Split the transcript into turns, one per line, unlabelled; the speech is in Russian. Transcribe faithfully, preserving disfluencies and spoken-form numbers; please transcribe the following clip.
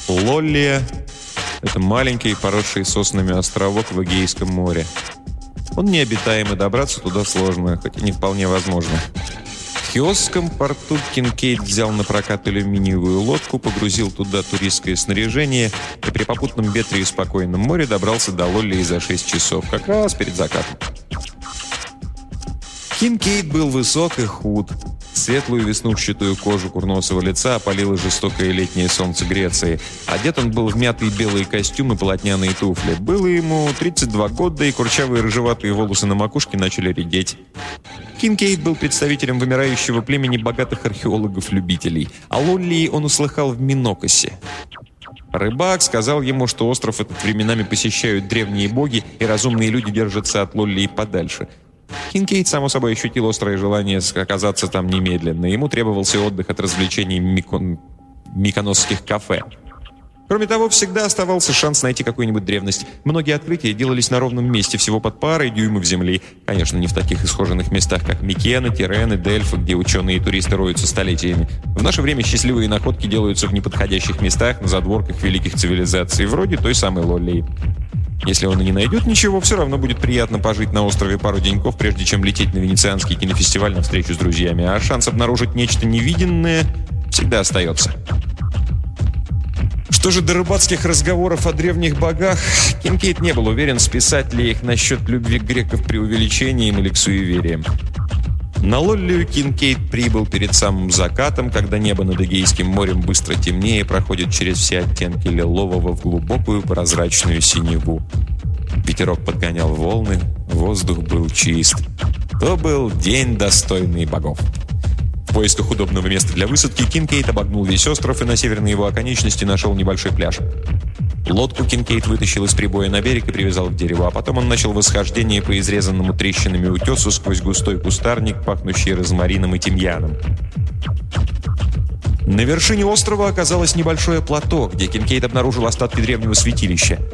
Лоллия — это маленький, поросший соснами островок в Эгейском море. Он необитаем, и добраться туда сложно, хоть и не вполне возможно. В Хиосском порту Кинкейд взял на прокат алюминиевую лодку, погрузил туда туристское снаряжение и при попутном ветре и спокойном море добрался до Лоллии за шесть часов, как раз перед закатом. Кинкейд был высок и худ. Светлую веснушчатую кожу курносого лица опалило жестокое летнее солнце Греции. Одет он был в мятые белые костюмы и полотняные туфли. Было ему тридцать два года, и курчавые рыжеватые волосы на макушке начали редеть. Кинкейд был представителем вымирающего племени богатых археологов-любителей. О Лоллии он услыхал в Минокосе. Рыбак сказал ему, что остров этот временами посещают древние боги, и разумные люди держатся от Лоллии подальше. Кинкейд, само собой, ощутил острое желание оказаться там немедленно. Ему требовался отдых от развлечений микон... миконосских кафе. Кроме того, всегда оставался шанс найти какую-нибудь древность. Многие открытия делались на ровном месте, всего под парой дюймов земли. Конечно, не в таких исхоженных местах, как Микена, Тирены, Дельфы, где ученые и туристы роются столетиями. В наше время счастливые находки делаются в неподходящих местах, на задворках великих цивилизаций, вроде той самой Лоллии. Если он и не найдет ничего, все равно будет приятно пожить на острове пару деньков, прежде чем лететь на Венецианский кинофестиваль на встречу с друзьями. А шанс обнаружить нечто невиденное всегда остается. Что же до рыбацких разговоров о древних богах, Кинкейд не был уверен, списать ли их насчет любви греков преувеличением или к суевериям. На Лоллию Кинкейд прибыл перед самым закатом, когда небо над Эгейским морем быстро темнее проходит через все оттенки лилового в глубокую прозрачную синеву. Ветерок подгонял волны, воздух был чист. То был день, достойный богов. В поисках удобного места для высадки Кинкейд обогнул весь остров и на северной его оконечности нашел небольшой пляж. Лодку Кинкейд вытащил из прибоя на берег и привязал к дереву, а потом он начал восхождение по изрезанному трещинами утесу сквозь густой кустарник, пахнущий розмарином и тимьяном. На вершине острова оказалось небольшое плато, где Кинкейд обнаружил остатки древнего святилища.